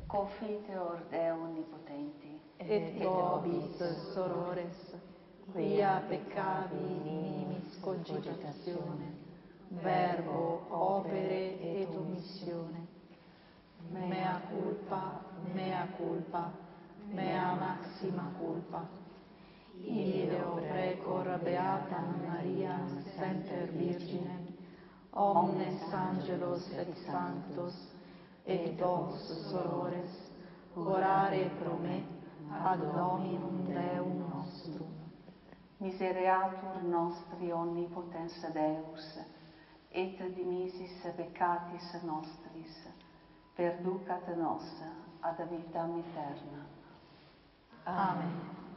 Confiteor Deo Onnipotenti, et vobis sorores, quia peccavi minimis cogitatione, verbo, opere et omissione. Mea culpa, mea culpa, mea maxima culpa. Ideo precor beatam Mariam semper Virginem, omnes angelos et sanctos, et vos sorores, orare pro me ad Dominum Deum nostrum. Misereatur nostri omnipotens Deus, et dimisis peccatis nostris, perducat nos ad vitam aeterna. Amen.